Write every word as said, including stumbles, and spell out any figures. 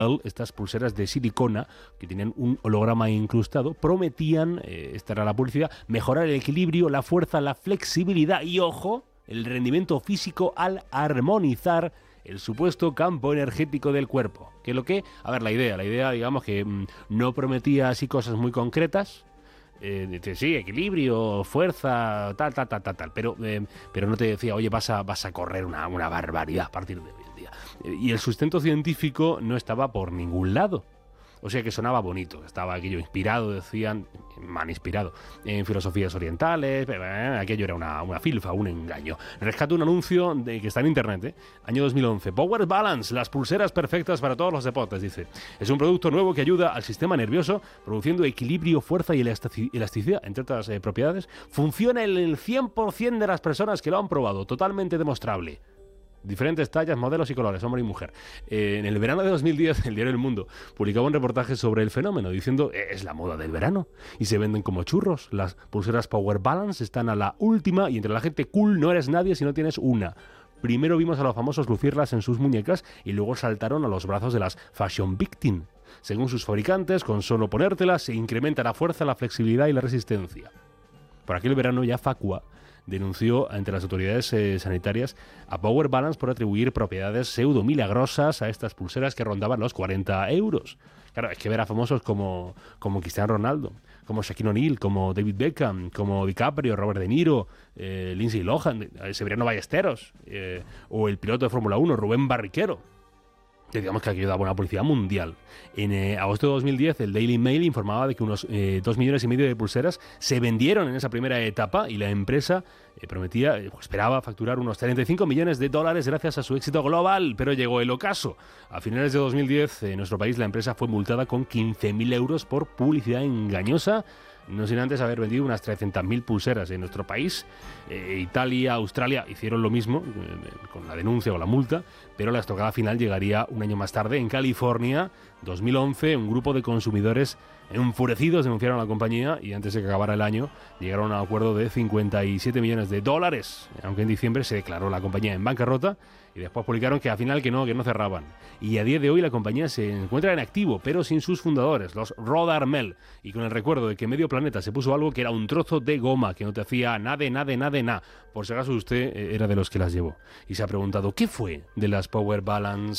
estas pulseras de silicona que tienen un holograma incrustado, prometían, eh, esta era la publicidad, mejorar el equilibrio, la fuerza, la flexibilidad y, ojo, el rendimiento físico al armonizar el supuesto campo energético del cuerpo. ¿Qué es lo que? A ver, la idea, la idea, digamos que mmm, no prometía así cosas muy concretas. Eh, sí, equilibrio, fuerza, tal, tal, tal, tal, tal. Pero, eh, pero no te decía, oye, vas a, vas a correr una, una barbaridad a partir de hoy en día. Eh, y el sustento científico no estaba por ningún lado. O sea que sonaba bonito, estaba aquello inspirado, decían, mal inspirado, en filosofías orientales, eh, aquello era una, una filfa, un engaño. Rescato un anuncio de, que está en internet, ¿eh? Año dos mil once, Power Balance, las pulseras perfectas para todos los deportes, dice. Es un producto nuevo que ayuda al sistema nervioso, produciendo equilibrio, fuerza y elasticidad, entre otras eh, propiedades. Funciona en el cien por ciento de las personas que lo han probado, totalmente demostrable. Diferentes tallas, modelos y colores, hombre y mujer. Eh, en el verano de dos mil diez, el diario El Mundo publicaba un reportaje sobre el fenómeno, diciendo eh, es la moda del verano y se venden como churros. Las pulseras Power Balance están a la última y entre la gente cool no eres nadie si no tienes una. Primero vimos a los famosos lucirlas en sus muñecas y luego saltaron a los brazos de las Fashion Victim. Según sus fabricantes, con solo ponértelas se incrementa la fuerza, la flexibilidad y la resistencia. Por aquel verano ya Facua denunció ante las autoridades eh, sanitarias a Power Balance por atribuir propiedades pseudo-milagrosas a estas pulseras que rondaban los cuarenta euros. Claro, es que ver a famosos como, como Cristiano Ronaldo, como Shaquille O'Neal, como David Beckham, como DiCaprio, Robert De Niro, eh, Lindsay Lohan, eh, Severiano Ballesteros, eh, o el piloto de Fórmula uno, Rubén Barrichello. Digamos que aquello daba una publicidad mundial. En eh, agosto de dos mil diez, el Daily Mail informaba de que unos eh, dos millones y medio de pulseras se vendieron en esa primera etapa y la empresa eh, prometía, eh, esperaba facturar unos treinta y cinco millones de dólares gracias a su éxito global, pero llegó el ocaso. A finales de dos mil diez, en nuestro país, la empresa fue multada con quince mil euros por publicidad engañosa, no sin antes haber vendido unas trescientas mil pulseras en nuestro país. Eh, Italia, Australia hicieron lo mismo, eh, con la denuncia o la multa, pero la estocada final llegaría un año más tarde. En California, dos mil once, un grupo de consumidores enfurecidos denunciaron a la compañía y antes de que acabara el año llegaron a un acuerdo de cincuenta y siete millones de dólares, aunque en diciembre se declaró la compañía en bancarrota y después publicaron que al final que no, que no cerraban. Y a día de hoy la compañía se encuentra en activo, pero sin sus fundadores, los Rod Armel, y con el recuerdo de que medio planeta se puso algo que era un trozo de goma que no te hacía nada, nada, nada, nada. Por si acaso usted era de los que las llevó y se ha preguntado ¿qué fue de las Power Balance?